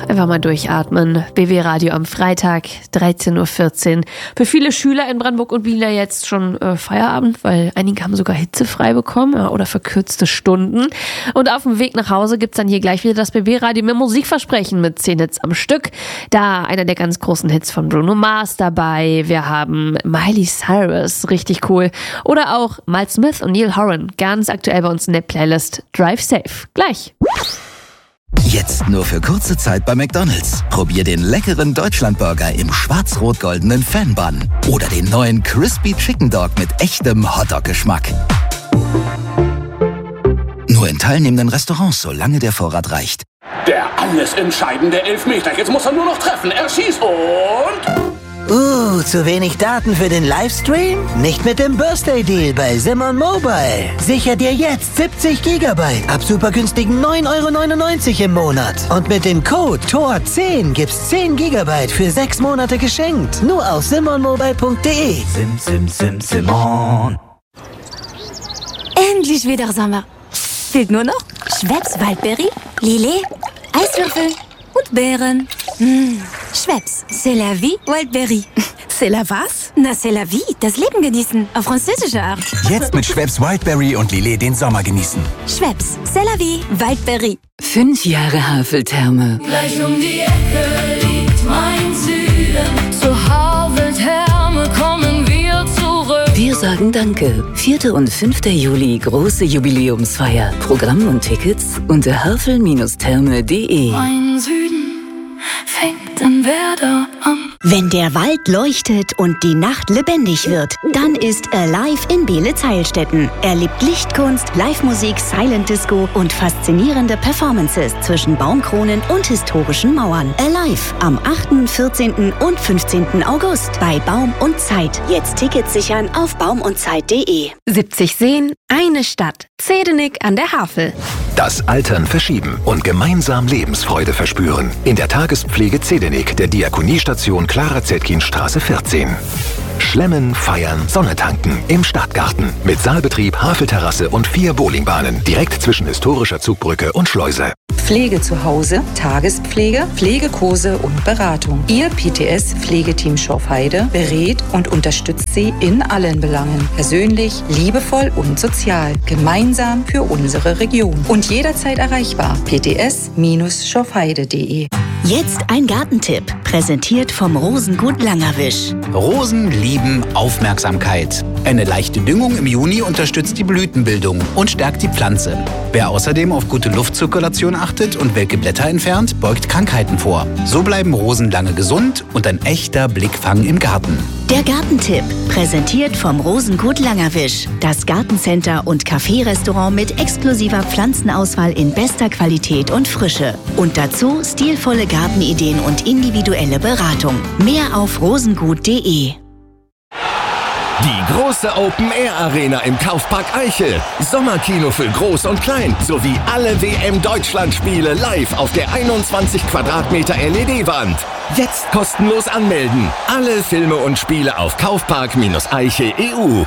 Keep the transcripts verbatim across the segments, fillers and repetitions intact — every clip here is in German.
Einfach mal durchatmen. B W Radio am Freitag, dreizehn Uhr vierzehn. Für viele Schüler in Brandenburg und Berlin jetzt schon äh, Feierabend, weil einige haben sogar hitzefrei bekommen ja, oder verkürzte Stunden. Und auf dem Weg nach Hause gibt's dann hier gleich wieder das B W Radio mit Musikversprechen mit zehn Hits am Stück. Da einer der ganz großen Hits von Bruno Mars dabei. Wir haben Miley Cyrus, richtig cool. Oder auch Miles Smith und Neil Horan, ganz aktuell bei uns in der Playlist Drive Safe. Gleich. Jetzt nur für kurze Zeit bei McDonald's. Probier den leckeren Deutschlandburger im schwarz-rot-goldenen Fan-Bun. Oder den neuen Crispy Chicken Dog mit echtem Hotdog-Geschmack. Nur in teilnehmenden Restaurants, solange der Vorrat reicht. Der alles entscheidende Elfmeter. Jetzt muss er nur noch treffen. Er schießt und... Uh, zu wenig Daten für den Livestream? Nicht mit dem Birthday Deal bei Simon Mobile. Sicher dir jetzt siebzig Gigabyte ab super günstigen neun Euro neunundneunzig im Monat. Und mit dem Code T O R zehn gibt's zehn Gigabyte für sechs Monate geschenkt. Nur auf simon mobile punkt de. Sim, sim, sim, Simon. Endlich wieder Sommer. Fehlt nur noch Schweppes Waldbeere, Lillet, Eiswürfel und Beeren. Mmh. Schweppes, c'est la vie, Wildberry. C'est la was? Na, c'est la vie, das Leben genießen, auf französische Art. Jetzt mit Schweppes Wildberry und Lillet den Sommer genießen. Schweppes, c'est la vie, Wildberry. Fünf Jahre Haveltherme. Gleich um die Ecke liegt mein Süden. Zur Haveltherme kommen wir zurück. Wir sagen Danke. vierter und fünfter Juli, große Jubiläumsfeier. Programm und Tickets unter havel Therme punkt de. Mein Süden fängt in Werder an. Wenn der Wald leuchtet und die Nacht lebendig wird, dann ist Alive in Beelitz-Heilstätten. Erlebt Lichtkunst, Live-Musik, Silent Disco und faszinierende Performances zwischen Baumkronen und historischen Mauern. Alive am achten, vierzehnten und fünfzehnten August bei Baum und Zeit. Jetzt Tickets sichern auf baum und zeit punkt de. siebzig Seen, eine Stadt. Zedenik an der Havel. Das Altern verschieben und gemeinsam Lebensfreude verspüren. In der Tagespflege Zedenik der Diakoniestation Clara-Zetkin-Straße vierzehn. Schlemmen, feiern, Sonne tanken im Stadtgarten. Mit Saalbetrieb, Havelterrasse und vier Bowlingbahnen. Direkt zwischen historischer Zugbrücke und Schleuse. Pflege zu Hause, Tagespflege, Pflegekurse und Beratung. Ihr P T S-Pflegeteam Schorfheide berät und unterstützt Sie in allen Belangen. Persönlich, liebevoll und sozial. Gemeinsam für unsere Region. Und jederzeit erreichbar. p t s schorfheide punkt de. Jetzt ein Gartentipp, präsentiert vom Rosengut Langerwisch. Rosen lieben Aufmerksamkeit. Eine leichte Düngung im Juni unterstützt die Blütenbildung und stärkt die Pflanze. Wer außerdem auf gute Luftzirkulation achtet und welke Blätter entfernt, beugt Krankheiten vor. So bleiben Rosen lange gesund und ein echter Blickfang im Garten. Der Gartentipp, präsentiert vom Rosengut Langerwisch. Das Gartencenter und Café-Restaurant mit exklusiver Pflanzenauswahl in bester Qualität und Frische. Und dazu stilvolle Gartenideen und individuelle Beratung. Mehr auf rosengut punkt de. Die große Open-Air-Arena im Kaufpark Eichel. Sommerkino für Groß und Klein. Sowie alle W M-Deutschland-Spiele live auf der einundzwanzig Quadratmeter L E D-Wand. Jetzt kostenlos anmelden. Alle Filme und Spiele auf kaufpark Eichel punkt e u.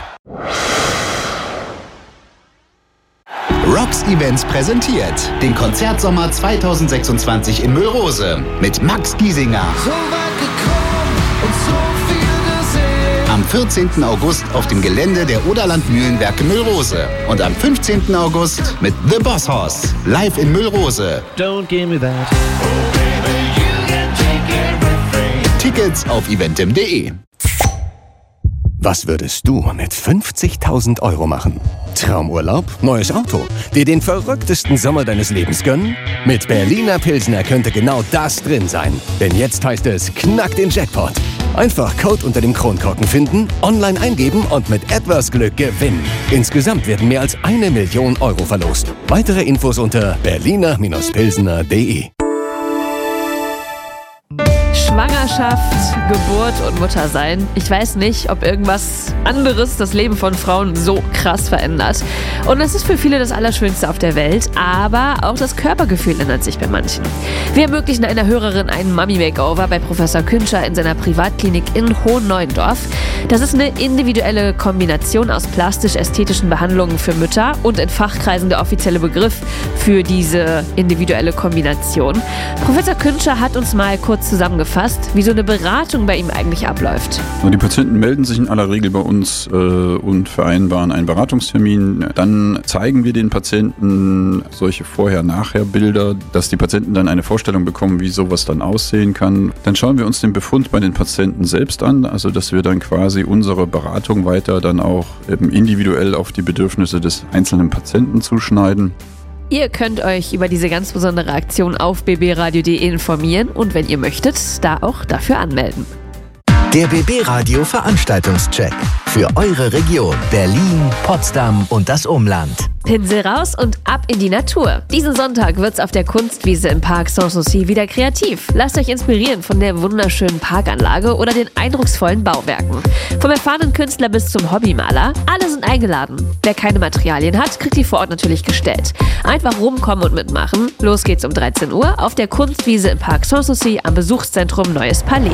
Rocks Events präsentiert den Konzertsommer zweitausendsechsundzwanzig in Müllrose mit Max Giesinger. So weit gekommen und so viel gesehen. Am vierzehnten August auf dem Gelände der Oderland Mühlenwerke Müllrose. Und am fünfzehnten August mit The Boss Hoss live in Müllrose. Don't give me that. Oh baby, you can take everything. Tickets auf eventim punkt de. Was würdest du mit fünfzigtausend Euro machen? Traumurlaub? Neues Auto? Dir den verrücktesten Sommer deines Lebens gönnen? Mit Berliner Pilsner könnte genau das drin sein. Denn jetzt heißt es Knack den Jackpot. Einfach Code unter dem Kronkorken finden, online eingeben und mit etwas Glück gewinnen. Insgesamt werden mehr als eine Million Euro verlost. Weitere Infos unter berliner Pilsner punkt de. Schwangerschaft, Geburt und Muttersein. Ich weiß nicht, ob irgendwas anderes das Leben von Frauen so krass verändert. Und das ist für viele das Allerschönste auf der Welt, aber auch das Körpergefühl ändert sich bei manchen. Wir ermöglichen einer Hörerin einen Mummy-Makeover bei Professor Künscher in seiner Privatklinik in Hohenneuendorf. Das ist eine individuelle Kombination aus plastisch-ästhetischen Behandlungen für Mütter und in Fachkreisen der offizielle Begriff für diese individuelle Kombination. Professor Künscher hat uns mal kurz zusammengefasst, wie so eine Beratung bei ihm eigentlich abläuft. Die Patienten melden sich in aller Regel bei uns äh, und vereinbaren einen Beratungstermin. Dann zeigen wir den Patienten solche Vorher-Nachher-Bilder, dass die Patienten dann eine Vorstellung bekommen, wie sowas dann aussehen kann. Dann schauen wir uns den Befund bei den Patienten selbst an, also dass wir dann quasi unsere Beratung weiter dann auch eben individuell auf die Bedürfnisse des einzelnen Patienten zuschneiden. Ihr könnt euch über diese ganz besondere Aktion auf b b radio punkt d e informieren und wenn ihr möchtet, da auch dafür anmelden. Der B B Radio Veranstaltungscheck für eure Region Berlin, Potsdam und das Umland. Pinsel raus und ab in die Natur. Diesen Sonntag wird's auf der Kunstwiese im Park Sanssouci wieder kreativ. Lasst euch inspirieren von der wunderschönen Parkanlage oder den eindrucksvollen Bauwerken. Vom erfahrenen Künstler bis zum Hobbymaler, alle sind eingeladen. Wer keine Materialien hat, kriegt die vor Ort natürlich gestellt. Einfach rumkommen und mitmachen. Los geht's um dreizehn Uhr auf der Kunstwiese im Park Sanssouci am Besuchszentrum Neues Palais.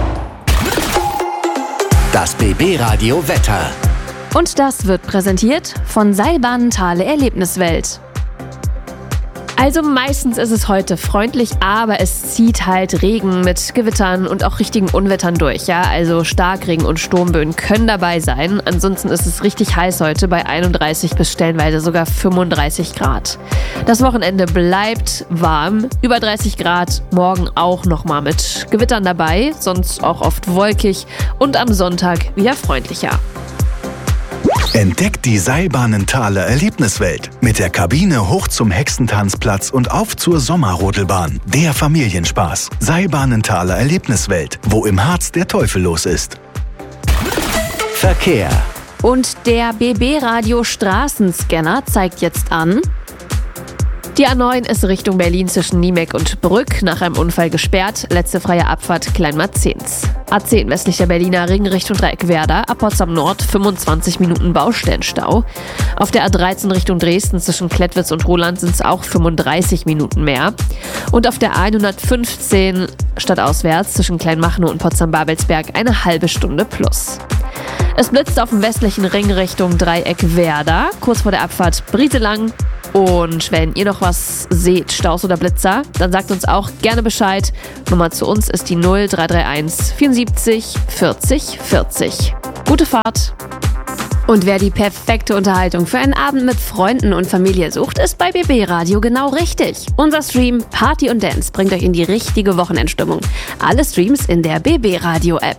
Das B B Radio Wetter. Und das wird präsentiert von Seilbahnen Thale Erlebniswelt. Also meistens ist es heute freundlich, aber es zieht halt Regen mit Gewittern und auch richtigen Unwettern durch. Ja, also Starkregen und Sturmböen können dabei sein. Ansonsten ist es richtig heiß heute bei einunddreißig bis stellenweise sogar fünfunddreißig Grad. Das Wochenende bleibt warm, über dreißig Grad, morgen auch nochmal mit Gewittern dabei, sonst auch oft wolkig und am Sonntag wieder freundlicher. Entdeckt die Seilbahnen Thale Erlebniswelt. Mit der Kabine hoch zum Hexentanzplatz und auf zur Sommerrodelbahn. Der Familienspaß. Seilbahnen Thale Erlebniswelt, wo im Harz der Teufel los ist. Verkehr. Und der B B Radio Straßenscanner zeigt jetzt an: Die A neun ist Richtung Berlin zwischen Niemek und Brück nach einem Unfall gesperrt. Letzte freie Abfahrt Kleinmarzens. A zehn westlicher Berliner Ring Richtung Dreieckwerder. Ab Potsdam Nord fünfundzwanzig Minuten Baustellenstau. Auf der A dreizehn Richtung Dresden zwischen Klettwitz und Roland sind es auch fünfunddreißig Minuten mehr. Und auf der A hundertfünfzehn stadtauswärts zwischen Kleinmachnow und Potsdam-Babelsberg eine halbe Stunde plus. Es blitzt auf dem westlichen Ring Richtung Dreieckwerder, kurz vor der Abfahrt Brieselang. Und wenn ihr noch was seht, Staus oder Blitzer, dann sagt uns auch gerne Bescheid. Nummer zu uns ist die null drei drei eins vierundsiebzig vierzig vierzig. Gute Fahrt! Und wer die perfekte Unterhaltung für einen Abend mit Freunden und Familie sucht, ist bei B B Radio genau richtig. Unser Stream Party und Dance bringt euch in die richtige Wochenendstimmung. Alle Streams in der B B Radio App.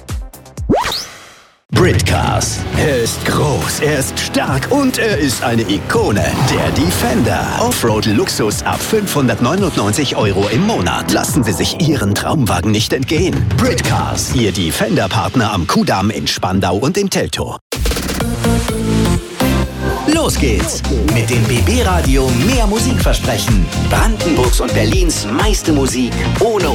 Britcars. Er ist groß, er ist stark und er ist eine Ikone. Der Defender. Offroad-Luxus ab fünfhundertneunundneunzig Euro im Monat. Lassen Sie sich Ihren Traumwagen nicht entgehen. Britcars. Ihr Defender-Partner am Kudamm in Spandau und im Teltow. Los geht's mit dem B B Radio mehr Musik versprechen. Brandenburgs und Berlins meiste Musik ohne